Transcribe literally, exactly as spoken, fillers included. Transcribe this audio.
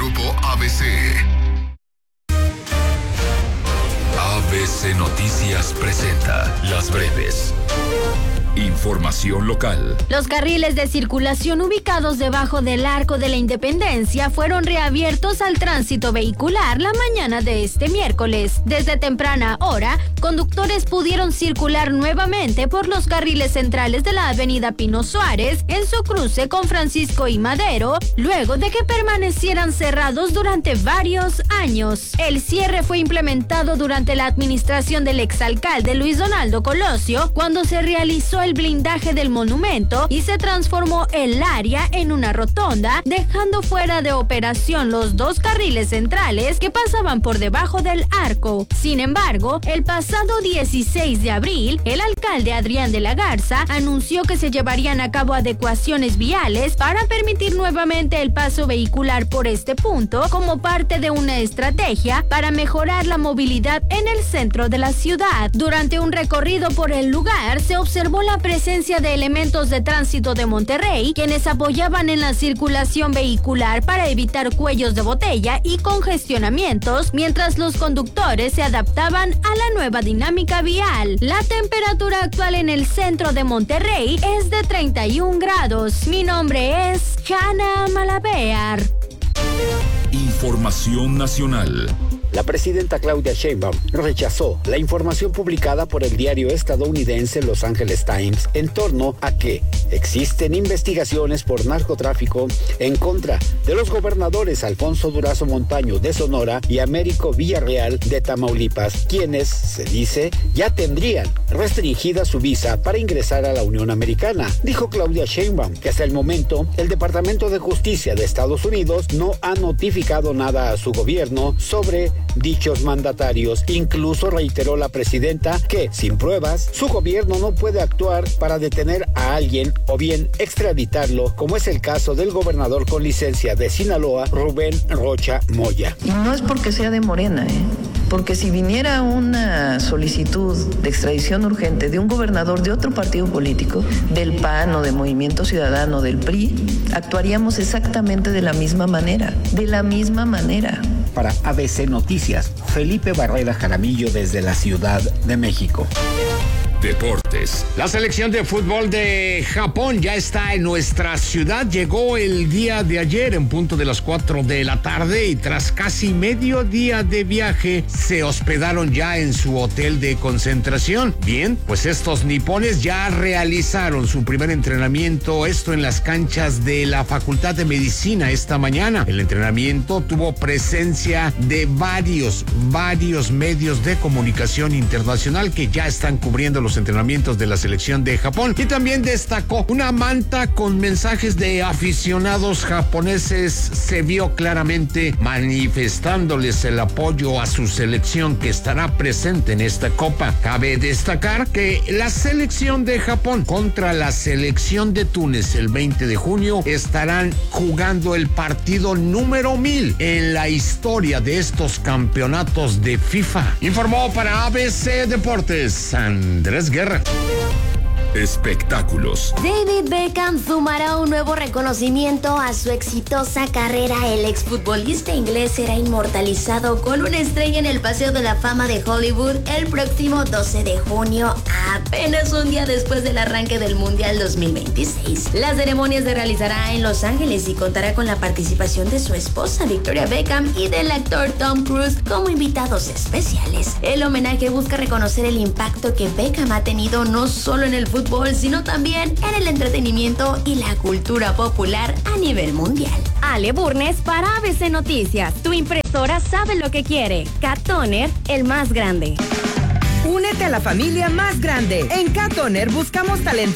Grupo A B C. A B C Noticias presenta Las Breves. Información local. Los carriles de circulación ubicados debajo del Arco de la Independencia fueron reabiertos al tránsito vehicular la mañana de este miércoles. Desde temprana hora, conductores pudieron circular nuevamente por los carriles centrales de la avenida Pino Suárez en su cruce con Francisco y Madero, luego de que permanecieran cerrados durante varios años. El cierre fue implementado durante la administración del exalcalde Luis Donaldo Colosio, cuando se realizó el blindaje del monumento y se transformó el área en una rotonda, dejando fuera de operación los dos carriles centrales que pasaban por debajo del arco. Sin embargo, el pasado dieciséis de abril, el alcalde Adrián de la Garza anunció que se llevarían a cabo adecuaciones viales para permitir nuevamente el paso vehicular por este punto, como parte de una estrategia para mejorar la movilidad en el centro de la ciudad. Durante un recorrido por el lugar, se observó la presencia de elementos de tránsito de Monterrey, quienes apoyaban en la circulación vehicular para evitar cuellos de botella y congestionamientos, mientras los conductores se adaptaban a la nueva dinámica vial. La temperatura actual en el centro de Monterrey es de treinta y un grados. Mi nombre es Hanna Malabear. Información nacional. La presidenta Claudia Sheinbaum rechazó la información publicada por el diario estadounidense Los Angeles Times en torno a que existen investigaciones por narcotráfico en contra de los gobernadores Alfonso Durazo Montaño de Sonora y Américo Villarreal de Tamaulipas, quienes, se dice, ya tendrían restringida su visa para ingresar a la Unión Americana. Dijo Claudia Sheinbaum que hasta el momento el Departamento de Justicia de Estados Unidos no ha notificado nada a su gobierno sobre dichos mandatarios. Incluso reiteró la presidenta que, sin pruebas, su gobierno no puede actuar para detener a alguien o bien extraditarlo, como es el caso del gobernador con licencia de Sinaloa, Rubén Rocha Moya. Y no es porque sea de Morena, ¿eh? Porque si viniera una solicitud de extradición urgente de un gobernador de otro partido político, del P A N o de Movimiento Ciudadano, del P R I, actuaríamos exactamente de la misma manera, de la misma manera. Para A B C Noticias, Felipe Barrera Jaramillo desde la Ciudad de México. Deportes. La selección de fútbol de Japón ya está en nuestra ciudad. Llegó el día de ayer en punto de las cuatro de la tarde y tras casi medio día de viaje se hospedaron ya en su hotel de concentración. Bien, pues estos nipones ya realizaron su primer entrenamiento, esto en las canchas de la Facultad de Medicina esta mañana. El entrenamiento tuvo presencia de varios, varios medios de comunicación internacional que ya están cubriendo los entrenamientos de la selección de Japón, y también destacó una manta con mensajes de aficionados japoneses. Se vio claramente manifestándoles el apoyo a su selección que estará presente en esta copa. Cabe destacar que la selección de Japón contra la selección de Túnez el veinte de junio estarán jugando el partido número mil en la historia de estos campeonatos de FIFA. Informó para A B C Deportes Andrés Guerra. Espectáculos. David Beckham sumará un nuevo reconocimiento a su exitosa carrera. El exfutbolista inglés será inmortalizado con una estrella en el Paseo de la Fama de Hollywood el próximo doce de junio, apenas un día después del arranque del Mundial dos mil veintiséis. La ceremonia se realizará en Los Ángeles y contará con la participación de su esposa Victoria Beckham y del actor Tom Cruise como invitados especiales. El homenaje busca reconocer el impacto que Beckham ha tenido no solo en el fútbol, sino también en el entretenimiento y la cultura popular a nivel mundial. Ale Burnes para A B C Noticias. Tu impresora sabe lo que quiere. Cat Toner, el más grande. Únete a la familia más grande. En Cat Toner buscamos talento